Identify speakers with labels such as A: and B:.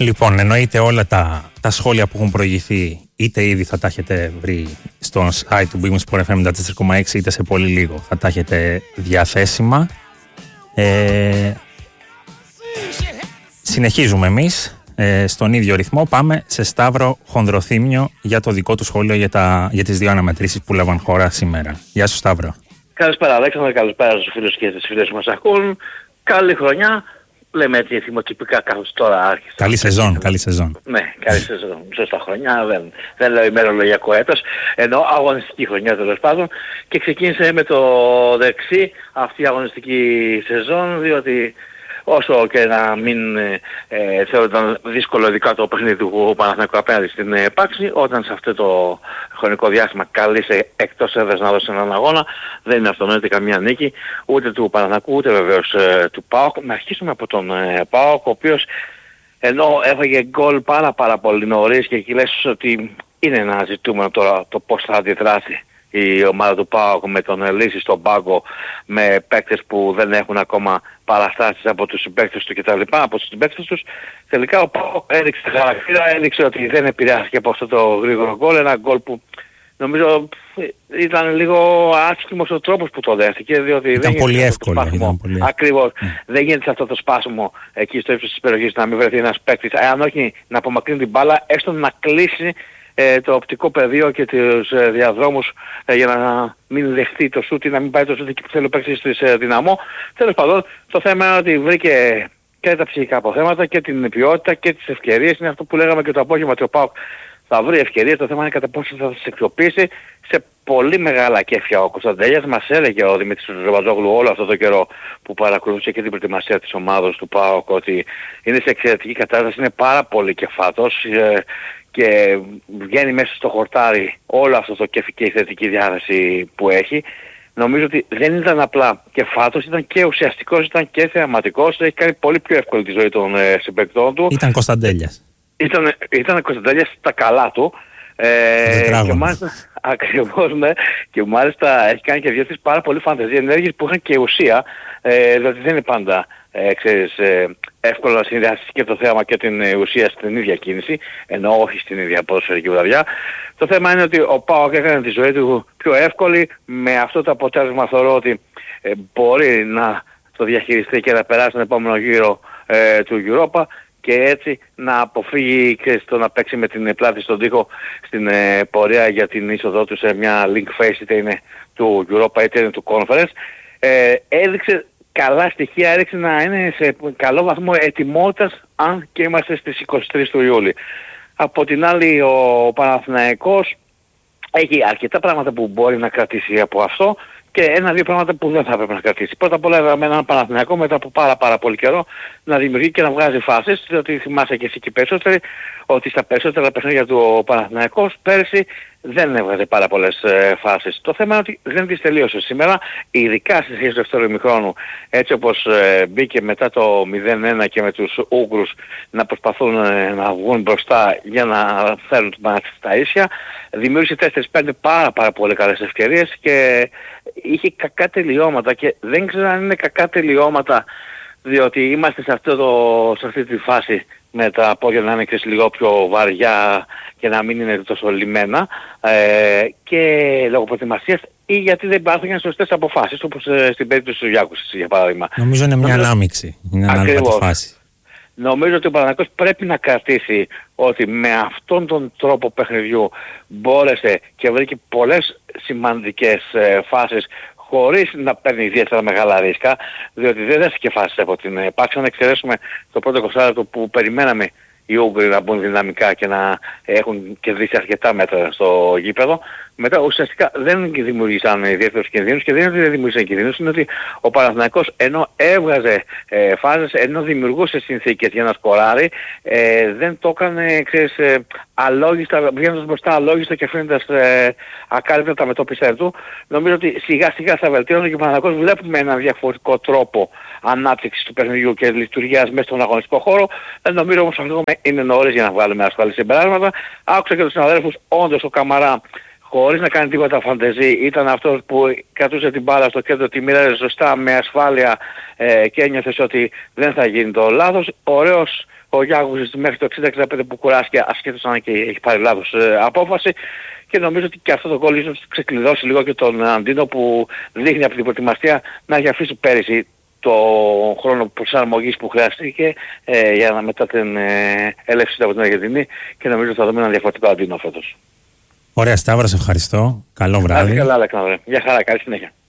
A: Λοιπόν, εννοείται όλα τα σχόλια που έχουν προηγηθεί, είτε ήδη θα τα έχετε βρει στο site του Big Sport FM 94,6, είτε σε πολύ λίγο θα τα έχετε διαθέσιμα. Συνεχίζουμε εμείς στον ίδιο ρυθμό. Πάμε σε Σταύρο Χονδροθύμιο για το δικό του σχόλιο για τις δύο αναμετρήσεις που λάβαν χώρα σήμερα. Γεια σου, Σταύρο.
B: Καλησπέρα, Αλέξανδρο, καλησπέρα στους φίλους και τις φίλες που μας ακούν. Καλή χρονιά. Λέμε έτσι θυμοτυπικά καθώς τώρα άρχισε.
A: Καλή σεζόν, καλή σεζόν.
B: Ναι, καλή σεζόν. Σωστά χρονιά, δεν λέω ημερολογιακό έτος, ενώ αγωνιστική χρονιά τέλος πάντων. Και ξεκίνησε με το δεξί αυτή η αγωνιστική σεζόν, διότι όσο και να μην θεωρούνταν δύσκολο ειδικά το παιχνίδι του Παναθηναϊκού απέναντι στην Πάξη, όταν σε αυτό το χρονικό διάστημα καλείσαι εκτός έδρας να δώσει έναν αγώνα, δεν είναι αυτονόητη καμία νίκη, ούτε του Παναθηναϊκού ούτε βεβαίως του ΠΑΟΚ. Να αρχίσουμε από τον ΠΑΟΚ, ο οποίος ενώ έφαγε γκολ πάρα πολύ νωρίς και εκεί λες ότι είναι ένα ζητούμενο τώρα το πώς θα αντιδράσει η ομάδα του ΠΑΟΚ με τον Λύση στον πάγκο, με παίκτες που δεν έχουν ακόμα παραστάσεις από τους συμπαίκτες του κτλ. Από τους συμπαίκτες τους, τελικά ο ΠΑΟΚ έδειξε χαρακτήρα, έδειξε ότι δεν επηρεάστηκε από αυτό το γρήγορο γκολ, ένα γκολ που νομίζω ήταν λίγο άσχημος ο τρόπος που το δέχτηκε, διότι
A: ήταν
B: δεν
A: πολύ εύκολο.
B: Ακριβώς. Δεν γίνεται σε αυτό το σπάσιμο εκεί στο ύψος της περιοχής να μην βρεθεί ένας παίκτης, αν όχι να απομακρύνει την μπάλα, έστω να κλείσει το οπτικό πεδίο και τους διαδρόμους για να μην δεχτεί το σούτ ή να μην πάει το σούτ εκεί που θέλει ο παίκτης της Δυναμό. Τέλος πάντων, το θέμα είναι ότι βρήκε και τα ψυχικά αποθέματα και την ποιότητα και τις ευκαιρίες. Είναι αυτό που λέγαμε και το απόγευμα ότι ο ΠΑΟΚ θα βρει ευκαιρίες. Το θέμα είναι κατά πόσο θα τις αξιοποιήσει. Σε πολύ μεγάλα κέφια ο Κωνσταντέλιας μας έλεγε ο Δημήτρης Ροζοβατζόγλου όλο αυτό το καιρό που παρακολουθούσε και την προετοιμασία της ομάδας του ΠΑΟΚ ότι είναι σε εξαιρετική κατάσταση, είναι πάρα πολύ κεφάτος και βγαίνει μέσα στο χορτάρι όλο αυτό το κέφι και η θετική διάθεση που έχει. Νομίζω ότι δεν ήταν απλά κεφάτος, ήταν και ουσιαστικός, ήταν και θεαματικός, έχει κάνει πολύ πιο εύκολη τη ζωή των συμπαικτών του.
A: Ήταν Κωνσταντέλιας.
B: Ήταν Κωνσταντέλιας στα καλά του. Και μάλιστα, ακριβώς, ναι, και μάλιστα έχει κάνει και δύο-τρεις πάρα πολύ φανταζίες ενέργειες που είχαν και ουσία, δηλαδή δεν είναι πάντα εύκολο να συνδυάσεις και το θέαμα και την ουσία στην ίδια κίνηση, ενώ όχι στην ίδια ποδοσφαιρική βραδιά. Το θέμα είναι ότι ο ΠΑΟΚ έκανε τη ζωή του πιο εύκολη, με αυτό το αποτέλεσμα θεωρώ ότι μπορεί να το διαχειριστεί και να περάσει τον επόμενο γύρο του Europa και έτσι να αποφύγει και στο να παίξει με την πλάτη στον τοίχο στην πορεία για την είσοδό του σε μια link phase, είτε είναι του Europa είτε είναι του Conference. Έδειξε καλά στοιχεία, έδειξε να είναι σε καλό βαθμό ετοιμότητας, αν και είμαστε στις 23 του Ιούλη. Από την άλλη ο Παναθηναϊκός έχει αρκετά πράγματα που μπορεί να κρατήσει από αυτό και ένα-δύο πράγματα που δεν θα έπρεπε να κρατήσει. Πρώτα απ' όλα είδαμε έναν Παναθηναϊκό μετά από πάρα πολύ καιρό να δημιουργεί και να βγάζει φάσεις, διότι θυμάσαι και εσύ και περισσότεροι ότι στα περισσότερα παιχνίδια του ο Παναθηναϊκός πέρσι δεν έβγαζε πάρα πολλές φάσεις. Το θέμα είναι ότι δεν τις τελείωσε σήμερα, ειδικά στη σχέση του δεύτερου ημιχρόνου, έτσι όπως μπήκε μετά το 0-1 και με τους Ούγγρους να προσπαθούν να βγουν μπροστά για να φέρουν την μάνα στα ίσια. Δημιούργησε 4-5 πάρα πολύ καλές ευκαιρίες και είχε κακά τελειώματα και δεν ξέρω αν είναι κακά τελειώματα διότι είμαστε σε αυτή τη φάση με τα πόδια να είναι λίγο πιο βαριά και να μην είναι τόσο λιμένα και λόγω προετοιμασίας ή γιατί δεν υπάρχουν σωστές αποφάσεις όπως στην περίπτωση του Γιάκουσης για παράδειγμα.
A: Νομίζω είναι μια ανάμειξη, είναι ανάμειξη φάση.
B: Νομίζω ότι ο Παναθηναϊκός πρέπει να κρατήσει ότι με αυτόν τον τρόπο παιχνιδιού μπόρεσε και βρήκε πολλές σημαντικές φάσεις χωρίς να παίρνει ιδιαίτερα μεγάλα ρίσκα, διότι δεν δέχτηκε φάσεις από την Πάξη. Αν εξαιρέσουμε το πρώτο 20 που περιμέναμε οι Ούγγροι να μπουν δυναμικά και να έχουν κερδίσει αρκετά μέτρα στο γήπεδο, μετά ουσιαστικά δεν δημιουργήσαν ιδιαίτερους κινδύνους και δεν είναι ότι δεν δημιουργήσαν κινδύνους, είναι ότι ο Παναθηναϊκός ενώ έβγαζε φάσεις, ενώ δημιουργούσε συνθήκες για να σκοράρει, δεν το έκανε, αλόγιστα, βγαίνοντας μπροστά αλόγιστα και αφήνοντας ακάλυπτα τα μετώπιστα του. Νομίζω ότι σιγά σιγά θα βελτιώνει και ο Παναθηναϊκός βλέπουμε έναν διαφορετικό τρόπο ανάπτυξης του παιχνιδιού και λειτουργίας μέσα στον αγωνιστικό χώρο. Νομίζω όμως αυτό είναι νωρίς για να βγάλουμε ασφαλή συμπεράσματα. Άκουσα και τους συναδέλφους, όντως ο Καμαρά χωρίς να κάνει τίποτα φαντεζή, ήταν αυτός που κρατούσε την μπάλα στο κέντρο, τη μοίραζε σωστά με ασφάλεια και ένιωθες ότι δεν θα γίνει το λάθος. Ωραίος ο Γιάγουσης μέχρι το 60-65 που κουράστηκε, ασχέτως αν και έχει πάρει λάθος απόφαση. Και νομίζω ότι και αυτό το γκολ ίσως ξεκλειδώσει λίγο και τον Αντίνο, που δείχνει από την προετοιμασία να έχει αφήσει πέρυσι το χρόνο προσαρμογής που χρειάστηκε για να μετά την έλευση από την Αργεντινή, και νομίζω θα δούμε ένα διαφορετικό Αντίνο φέτος.
A: Ωραία, Σταύρο, σε ευχαριστώ. Καλό βράδυ.
B: Καλά, Αλέξανδρε. Γεια χαρά, καλή συνέχεια.